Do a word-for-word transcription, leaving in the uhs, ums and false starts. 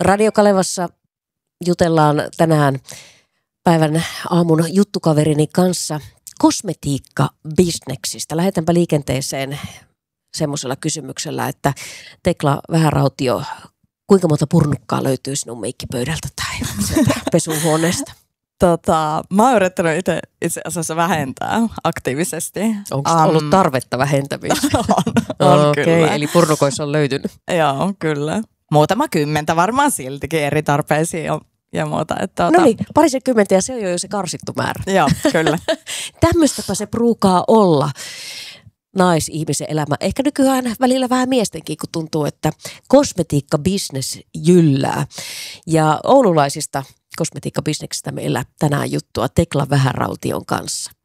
Radio Kalevassa jutellaan tänään päivän aamun juttukaverini kanssa kosmetiikkabisneksistä. Lähdetänpä liikenteeseen semmoisella kysymyksellä, että Tekla Vähärautio, kuinka monta purnukkaa löytyy sinun meikkipöydältä tai sieltä pesuhuoneesta? Tota, mä oon yrittänyt itse, itse asiassa vähentää aktiivisesti. Onko um, ollut tarvetta vähentämiseen? on, on okay, kyllä. Eli purnukoissa on löytynyt. Joo, kyllä. Muutama kymmentä varmaan siltikin eri tarpeisiin ja, ja muuta. Että, no niin, parisenkymmentä ja se on jo se karsittu määrä. Joo, kyllä. Tämmöistäpä se pruukaa olla. Naisihmisen elämä. Ehkä nykyään välillä vähän miestenkin, kun tuntuu, että kosmetiikkabisnes jyllää. Ja oululaisista kosmetiikkabisneksistä meillä tänään juttua Tekla Vähäraution kanssa.